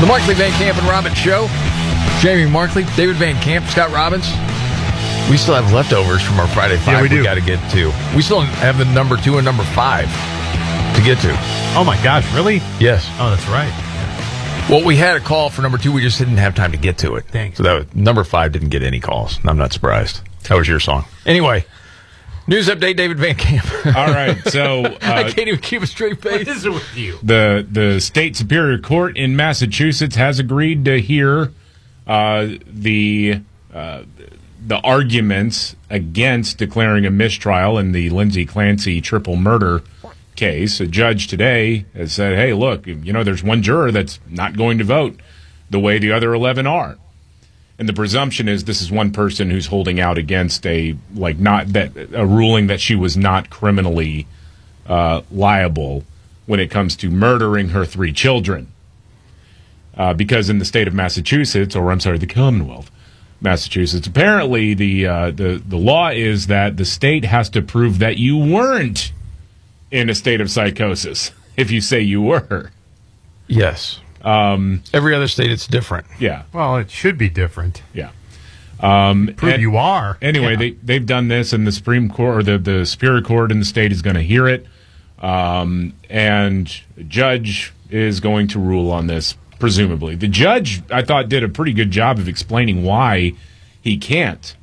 The Markley, Van Camp, and Robbins Show. Jamie Markley, David Van Camp, Scott Robbins. We still have leftovers from our Friday 5 we do. got to get to. We still have the number 2 and number 5 to get to. Oh, my gosh, really? Yes. Oh, that's right. Well, we had a call for number 2. We just didn't have time to get to it. Thanks. So that was, number 5 didn't get any calls. I'm not surprised. That was your song. Anyway, news update, David Van Camp. All right, so I can't even keep a straight face. What is it with you? the state superior court in Massachusetts has agreed to hear the arguments against declaring a mistrial in the Lindsay Clancy triple murder case. A judge today has said, hey, look, there's one juror that's not going to vote the way the other 11 are. And the presumption is this is one person who's holding out against a ruling that she was not criminally liable when it comes to murdering her 3 children. Because in the state of Massachusetts, or I'm sorry, the Commonwealth, Massachusetts, apparently the law is that the state has to prove that you weren't in a state of psychosis if you say you were. Yes. Every other state, it's different. Yeah. Well, it should be different. Yeah. Prove you are. Anyway, Yeah. they've done this, and the Supreme Court, or the Superior Court in the state is going to hear it, and a judge is going to rule on this, presumably. The judge, I thought, did a pretty good job of explaining why he can't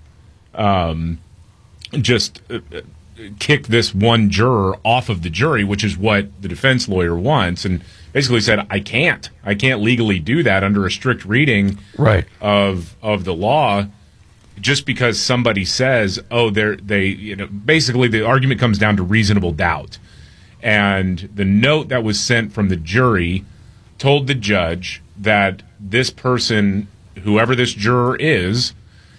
just kick this one juror off of the jury, which is what the defense lawyer wants, and basically said, I can't legally do that under a strict reading Right. of the law, just because somebody says, basically the argument comes down to reasonable doubt. And the note that was sent from the jury told the judge that this person, whoever this juror is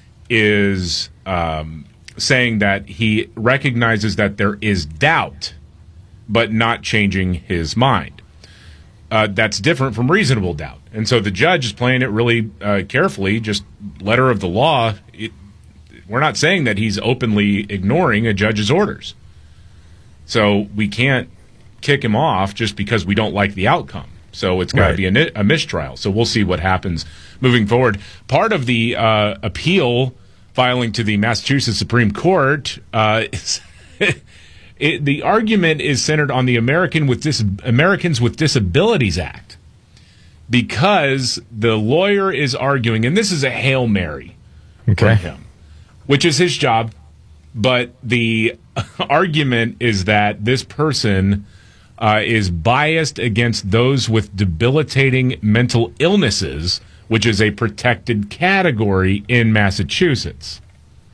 saying that he recognizes that there is doubt, but not changing his mind. That's different from reasonable doubt. And so the judge is playing it really carefully, just letter of the law. We're not saying that he's openly ignoring a judge's orders. So we can't kick him off just because we don't like the outcome. So it's got to be a mistrial. So we'll see what happens moving forward. Part of the appeal filing to the Massachusetts Supreme Court is the argument is centered on the Americans with Disabilities Act, because the lawyer is arguing, and this is a Hail Mary from him, which is his job, but the argument is that this person is biased against those with debilitating mental illnesses, which is a protected category in Massachusetts.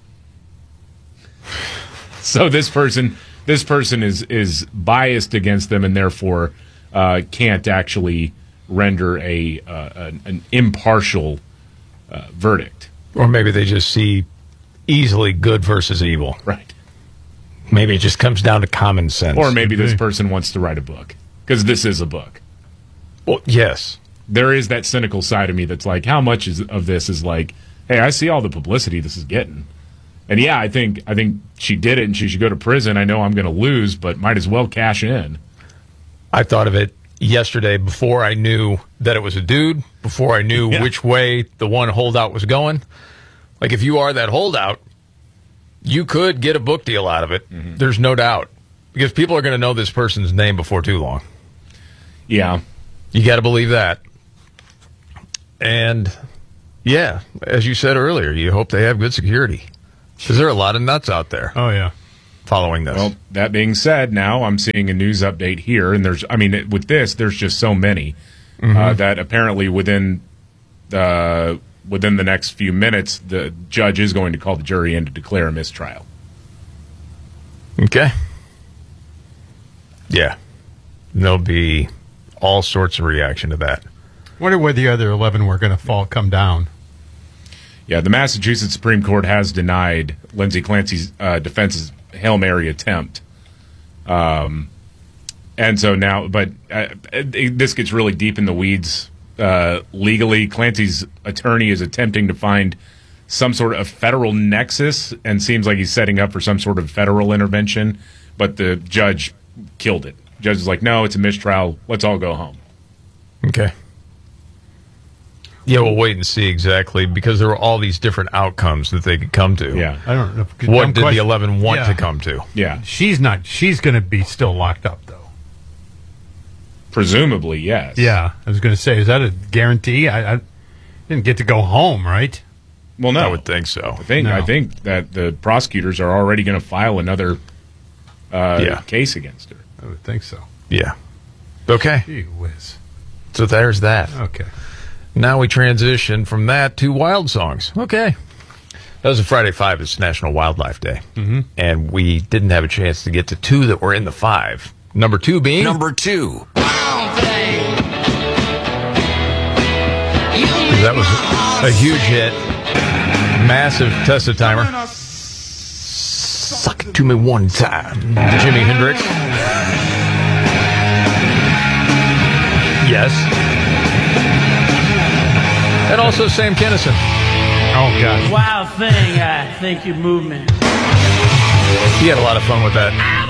So this person is biased against them, and therefore can't actually render an impartial verdict. Or maybe they just see easily good versus evil. Right. Maybe it just comes down to common sense. Or maybe this person wants to write a book, because this is a book. Well, yes. There is that cynical side of me that's like, how much of this is like, hey, I see all the publicity this is getting. And yeah, I think she did it and she should go to prison. I know I'm going to lose, but might as well cash in. I thought of it yesterday before I knew that it was a dude, before I knew which way the one holdout was going. Like, if you are that holdout, you could get a book deal out of it. Mm-hmm. There's no doubt. Because people are going to know this person's name before too long. Yeah. You got to believe that. And, yeah, as you said earlier, you hope they have good security. Because there are a lot of nuts out there. Oh, yeah. Following this. Well, that being said, now I'm seeing a news update here, and with this, there's just so many that apparently within the next few minutes, the judge is going to call the jury in to declare a mistrial. Okay. Yeah. There'll be all sorts of reaction to that. Wonder where the other 11 were going to come down. Yeah, the Massachusetts Supreme Court has denied Lindsay Clancy's defense's Hail Mary attempt. And so now, but this gets really deep in the weeds legally. Clancy's attorney is attempting to find some sort of federal nexus and seems like he's setting up for some sort of federal intervention, but the judge killed it. The judge is like, no, it's a mistrial. Let's all go home. Okay. Yeah, we'll wait and see exactly because there were all these different outcomes that they could come to. Yeah. I don't know. What did the 11 want to come to? Yeah. She's going to be still locked up, though. Presumably, yes. Yeah. I was going to say, is that a guarantee? I didn't get to go home, right? Well, no. I would think so. I think that the prosecutors are already going to file another case against her. I would think so. Yeah. Okay. Gee whiz. So there's that. Okay. Now we transition from that to wild songs. Okay. That was a Friday 5. It's National Wildlife Day. Mm-hmm. And we didn't have a chance to get to 2 that were in the 5. Number 2 being? Number 2. That was a huge hit. Massive Tessa timer. Suck it to me one time. Jimi Hendrix. Yes. And also Sam Kinison. Oh, God. Wild thing, I think your movement. He had a lot of fun with that.